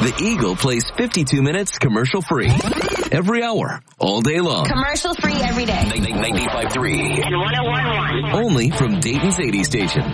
The Eagle plays 52 minutes commercial free. Every hour, all day long. Commercial free every day. 95.3. And 101.1. Only from Dayton's 80 station.